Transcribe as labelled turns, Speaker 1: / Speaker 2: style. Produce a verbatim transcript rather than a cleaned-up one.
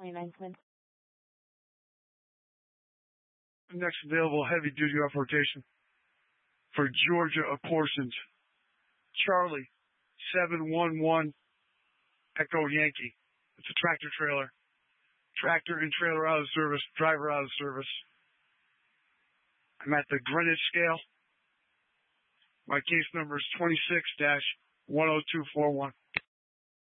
Speaker 1: twenty-nine Twin.
Speaker 2: Next available heavy-duty off-rotation for Georgia apportioned. Charlie, seven one one Echo Yankee. It's a tractor trailer. Tractor and trailer out of service, driver out of service. I'm at the Greenwich scale. My case number is twenty-six dash one oh two four one.